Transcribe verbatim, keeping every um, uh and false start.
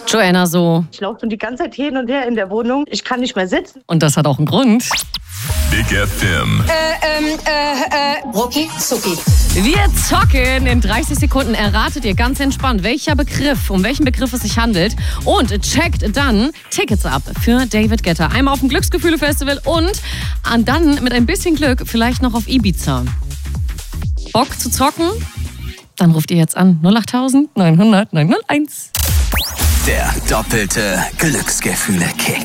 Joanna so. Ich laufe schon die ganze Zeit hin und her in der Wohnung. Ich kann nicht mehr sitzen. Und das hat auch einen Grund. Big F M. Äh, ähm, äh, äh, Rucki Zucki. Wir zocken in dreißig Sekunden. Erratet ihr ganz entspannt, welcher Begriff, um welchen Begriff es sich handelt. Und checkt dann Tickets ab für David Guetta. Einmal auf dem Glücksgefühle-Festival und dann mit ein bisschen Glück vielleicht noch auf Ibiza. Bock zu zocken? Dann ruft ihr jetzt an null acht neunhundert neunhunderteins. Der doppelte Glücksgefühle-Kick.